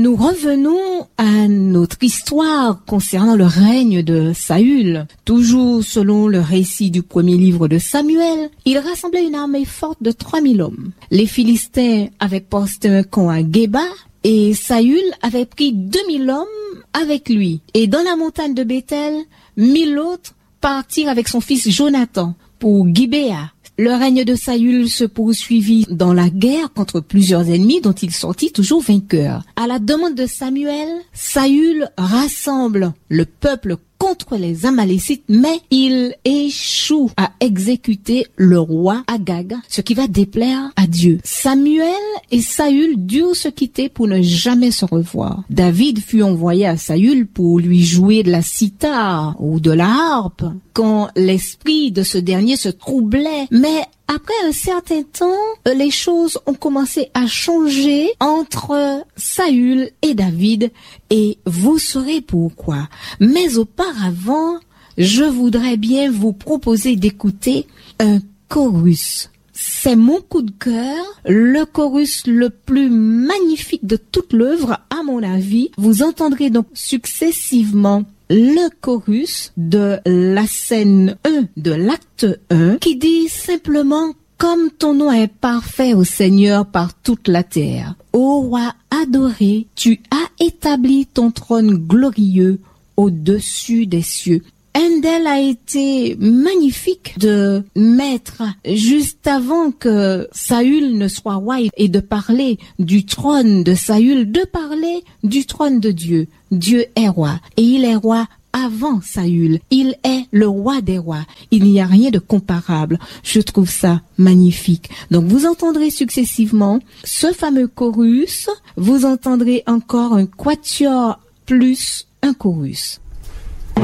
Nous revenons à notre histoire concernant le règne de Saül. Toujours selon le récit du premier livre de Samuel, il rassemblait une armée forte de 3000 hommes. Les Philistins avaient posté un camp à Géba et Saül avait pris 2000 hommes avec lui. Et dans la montagne de Béthel, 1000 autres partirent avec son fils Jonathan pour Gibéa. Le règne de Saül se poursuivit dans la guerre contre plusieurs ennemis dont il sortit toujours vainqueur. À la demande de Samuel, Saül rassemble le peuple contre les Amalécites, mais il échoue à exécuter le roi Agag, ce qui va déplaire à Dieu. Samuel et Saül durent se quitter pour ne jamais se revoir. David fut envoyé à Saül pour lui jouer de la cithare ou de la harpe, quand l'esprit de ce dernier se troublait, mais après un certain temps, les choses ont commencé à changer entre Saül et David, et vous saurez pourquoi. Mais auparavant, je voudrais bien vous proposer d'écouter un chorus. C'est mon coup de cœur, le chorus le plus magnifique de toute l'œuvre, à mon avis. Vous entendrez donc successivement le chorus de la scène 1 de l'acte 1 qui dit simplement « Comme ton nom est parfait, ô Seigneur, par toute la terre. Ô roi adoré, tu as établi ton trône glorieux au-dessus des cieux. » Handel a été magnifique de mettre, juste avant que Saül ne soit roi, et de parler du trône de Saül, de parler du trône de Dieu. Dieu est roi, et il est roi avant Saül. Il est le roi des rois. Il n'y a rien de comparable. Je trouve ça magnifique. Donc vous entendrez successivement ce fameux chorus. Vous entendrez encore un quatuor plus un chorus.